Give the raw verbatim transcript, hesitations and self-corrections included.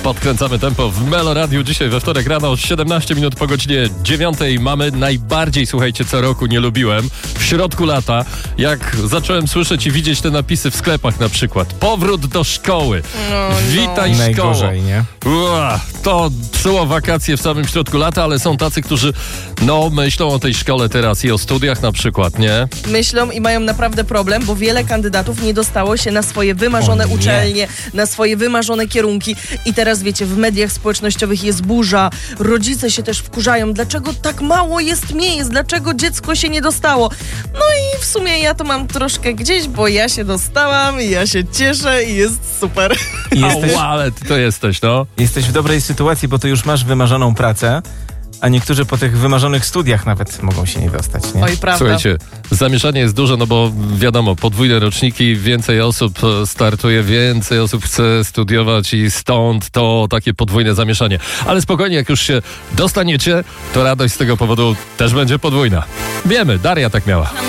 Podkręcamy tempo w Melo Radiu. Dzisiaj we wtorek rano, siedemnaście minut po godzinie dziewiątej. Mamy najbardziej, słuchajcie, co roku nie lubiłem. W środku lata, jak zacząłem słyszeć i widzieć te napisy w sklepach na przykład. Powrót do szkoły. No, Witaj no. szkoło. Najgorzej, nie? Ua, to psuło wakacje w samym środku lata, ale są tacy, którzy no myślą o tej szkole teraz i o studiach na przykład, nie? Myślą i mają naprawdę problem, bo wiele kandydatów nie dostało się na swoje wymarzone O nie. uczelnie, na swoje wymarzone kierunki. I teraz wiecie, w mediach społecznościowych jest burza, rodzice się też wkurzają. Dlaczego tak mało jest miejsc? Dlaczego dziecko się nie dostało? No i w sumie ja to mam troszkę gdzieś, bo ja się dostałam i ja się cieszę i jest super. I jesteś, Ała, ale ty to jesteś, no. jesteś w dobrej sytuacji, bo ty już masz wymarzoną pracę, a niektórzy po tych wymarzonych studiach nawet mogą się nie dostać, nie? Oj, prawda. Słuchajcie, zamieszanie jest duże, no bo wiadomo, podwójne roczniki, więcej osób startuje, więcej osób chce studiować i stąd to takie podwójne zamieszanie. Ale spokojnie, jak już się dostaniecie, to radość z tego powodu też będzie podwójna. Wiemy, Daria tak miała.